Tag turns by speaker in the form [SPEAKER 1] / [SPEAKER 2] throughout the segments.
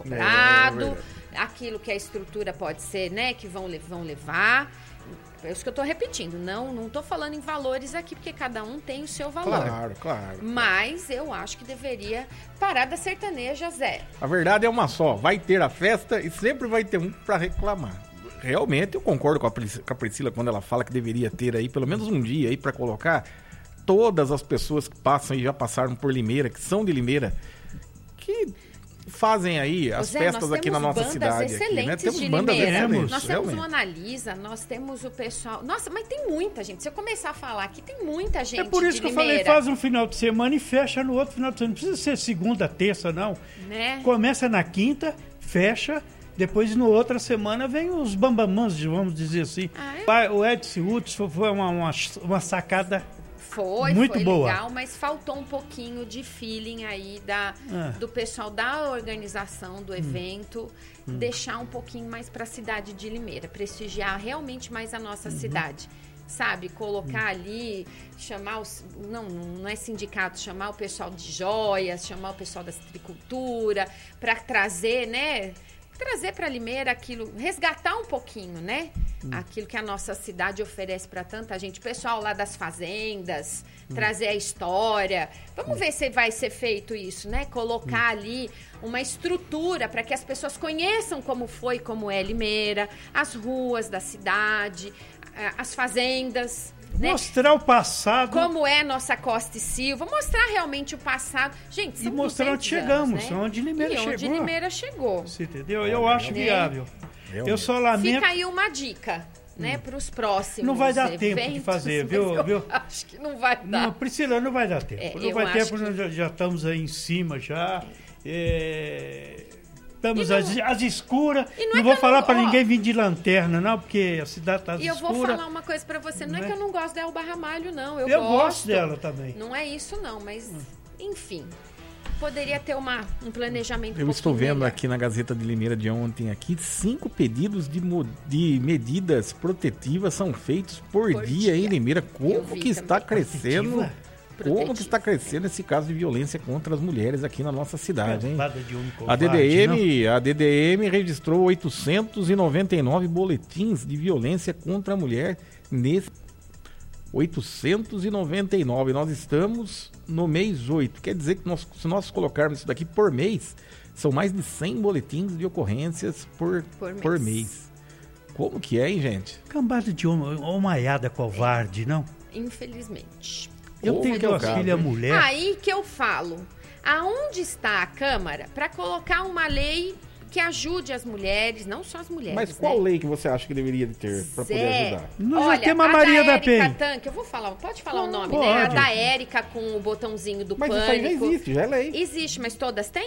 [SPEAKER 1] cobrado, aquilo que a estrutura pode ser, né, que vão levar. É isso que eu tô repetindo, não tô falando em valores aqui, porque cada um tem o seu valor.
[SPEAKER 2] Claro.
[SPEAKER 1] Mas eu acho que deveria parar da sertaneja, Zé.
[SPEAKER 2] A verdade é uma só, vai ter a festa e sempre vai ter um para reclamar. Realmente eu concordo com a Priscila quando ela fala que deveria ter aí pelo menos um dia aí para colocar todas as pessoas que passam e já passaram por Limeira, que são de Limeira, que fazem aí as festas aqui na nossa cidade.
[SPEAKER 1] Excelentes,
[SPEAKER 2] né? Temos
[SPEAKER 1] de
[SPEAKER 2] bandas
[SPEAKER 1] Limeira.
[SPEAKER 2] excelentes.
[SPEAKER 1] Nós temos Mona Lisa, nós temos o pessoal... Nossa, mas tem muita gente. Se eu começar a falar aqui, tem muita gente de Limeira.
[SPEAKER 3] É por isso que eu falei, faz um final de semana e fecha no outro final de semana. Não precisa ser segunda, terça, não.
[SPEAKER 1] Né?
[SPEAKER 3] Começa na quinta, fecha... Depois, na outra semana, vem os bambamãs, vamos dizer assim. O Edson Hudson foi uma sacada muito boa.
[SPEAKER 1] Legal, mas faltou um pouquinho de feeling aí do pessoal da organização do evento, deixar um pouquinho mais para a cidade de Limeira, prestigiar realmente mais a nossa cidade. Sabe, colocar ali, chamar não é sindicato, chamar o pessoal de joias, chamar o pessoal da citricultura, para trazer, né? Trazer para Limeira aquilo, resgatar um pouquinho, né? Aquilo que a nossa cidade oferece para tanta gente. O pessoal lá das fazendas, trazer a história. Vamos ver se vai ser feito isso, né? Colocar ali uma estrutura para que as pessoas conheçam como é Limeira, as ruas da cidade, as fazendas. Né?
[SPEAKER 3] Mostrar o passado.
[SPEAKER 1] Como é nossa Costa e Silva. Mostrar realmente o passado. Gente, são
[SPEAKER 3] e mostrar onde chegamos,
[SPEAKER 1] né?
[SPEAKER 3] onde Limeira chegou.
[SPEAKER 1] Onde Limeira chegou.
[SPEAKER 3] Você entendeu? Eu acho viável. Eu só lamento...
[SPEAKER 1] Fica aí uma dica, né, para os próximos
[SPEAKER 3] Não vai dar
[SPEAKER 1] eventos,
[SPEAKER 3] tempo de fazer, viu?
[SPEAKER 1] Acho que não vai dar.
[SPEAKER 3] Não, Priscila, não vai dar tempo. Não vai ter, porque nós já estamos aí em cima já. Estamos às escuras. Não vou falar para ninguém vir de lanterna, não, porque a cidade está escura.
[SPEAKER 1] E eu vou falar uma coisa para você. Não é que eu não gosto da Elba Ramalho, não. Eu
[SPEAKER 3] gosto dela também.
[SPEAKER 1] Não é isso, não. Mas, enfim, poderia ter um planejamento
[SPEAKER 2] Eu estou vendo melhor. Aqui na Gazeta de Limeira de ontem, 5 pedidos de medidas protetivas são feitos por dia em Limeira. Como que está crescendo... Como que está crescendo esse caso de violência contra as mulheres aqui na nossa cidade, hein? A DDM registrou 899 boletins de violência contra a mulher nesse 899. Nós estamos no mês 8. Quer dizer que se nós colocarmos isso daqui por mês, são mais de 100 boletins de ocorrências por mês. Como que é, hein, gente?
[SPEAKER 3] Cambada de homaiada covarde, não?
[SPEAKER 1] Infelizmente.
[SPEAKER 3] Eu tenho 2 filhas mulher.
[SPEAKER 1] Aí que eu falo, aonde está a Câmara para colocar uma lei que ajude as mulheres, não só as mulheres.
[SPEAKER 2] Mas qual lei que você acha que deveria ter para poder ajudar?
[SPEAKER 3] Nós já temos a Maria da Penha.
[SPEAKER 1] Tanque, eu vou falar, pode falar o nome, né? A da Érica com o botãozinho do pânico.
[SPEAKER 2] Mas isso aí já existe, já é lei.
[SPEAKER 1] Existe, mas todas têm?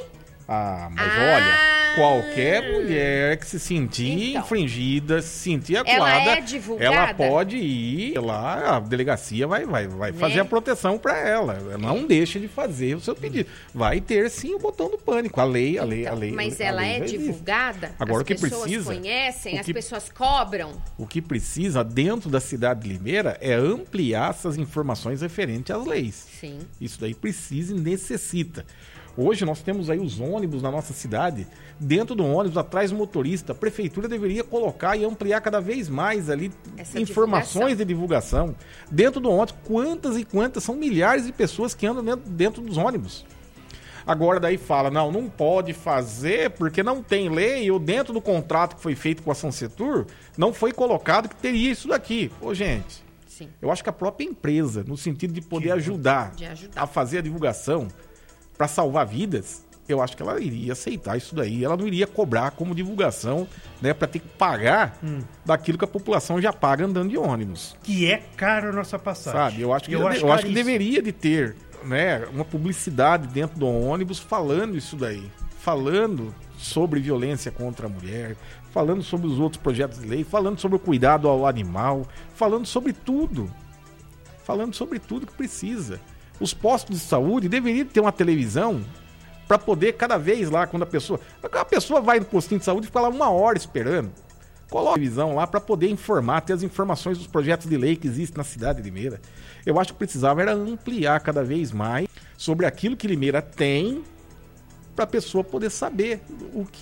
[SPEAKER 2] Mas olha, qualquer mulher que se sentir infringida, se sentir acuada,
[SPEAKER 1] ela é divulgada?
[SPEAKER 2] Ela pode ir lá, a delegacia vai fazer a proteção para ela. Ela não deixa de fazer o seu pedido. Vai ter sim o botão do pânico, a lei.
[SPEAKER 1] Mas ela é divulgada?
[SPEAKER 2] Agora
[SPEAKER 1] as pessoas conhecem, as pessoas cobram?
[SPEAKER 2] O que precisa dentro da cidade de Limeira é ampliar essas informações referentes às leis.
[SPEAKER 1] Sim.
[SPEAKER 2] Isso daí precisa e necessita. Hoje nós temos aí os ônibus na nossa cidade, dentro do ônibus, atrás do motorista, a prefeitura deveria colocar e ampliar cada vez mais ali informações de divulgação. Dentro do ônibus, quantas e quantas, são milhares de pessoas que andam dentro dos ônibus. Agora daí fala, não pode fazer porque não tem lei, ou dentro do contrato que foi feito com a Sansetur, não foi colocado que teria isso daqui. Gente,
[SPEAKER 1] sim.
[SPEAKER 2] Eu acho que a própria empresa, no sentido de poder ajudar a fazer a divulgação, para salvar vidas, eu acho que ela iria aceitar isso daí. Ela não iria cobrar como divulgação, né, para ter que pagar daquilo que a população já paga andando de ônibus.
[SPEAKER 3] Que é caro a nossa passagem.
[SPEAKER 2] Sabe? Eu acho que deveria de ter, né, uma publicidade dentro do ônibus falando isso daí. Falando sobre violência contra a mulher, falando sobre os outros projetos de lei, falando sobre o cuidado ao animal, falando sobre tudo. Falando sobre tudo que precisa. Os postos de saúde deveriam ter uma televisão para poder cada vez lá, quando a pessoa vai no postinho de saúde e fica lá 1 hora esperando. Coloca a televisão lá para poder informar, ter as informações dos projetos de lei que existem na cidade de Limeira. Eu acho que precisava era ampliar cada vez mais sobre aquilo que Limeira tem para a pessoa poder saber o que